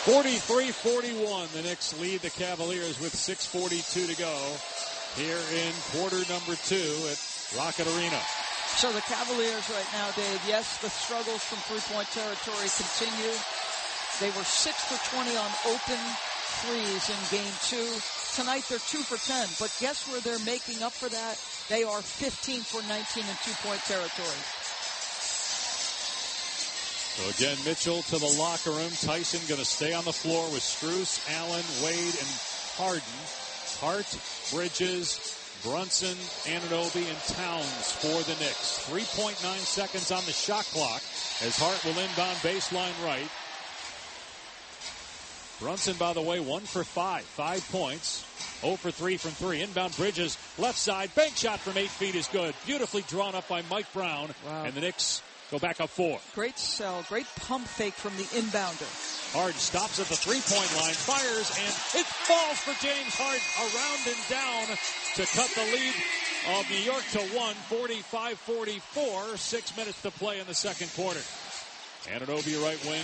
43-41. The Knicks lead the Cavaliers with 6:42 to go here in quarter number 2 at Rocket Arena. So the Cavaliers right now, Dave, yes, the struggles from three-point territory continue. They were 6 for 20 on open threes in game 2. Tonight they're 2 for 10. But guess where they're making up for that? They are 15 for 19 in two-point territory. So again, Mitchell to the locker room. Tyson going to stay on the floor with Strus, Allen, Wade, and Harden. Hart, Bridges, Brunson, Anunoby, and Towns for the Knicks. 3.9 seconds on the shot clock as Hart will inbound baseline right. Brunson, by the way, 1 for 5. 5 points. 0 for 3 from 3. Inbound Bridges, left side. Bank shot from 8 feet is good. Beautifully drawn up by Mike Brown. Wow. And the Knicks go back up 4. Great sell. Great pump fake from the inbounder. Harden stops at the three-point line, fires, and it falls for James Harden. Around and down to cut the lead of New York to 1, 45-44. 6 minutes to play in the second quarter. Anunoby right wing.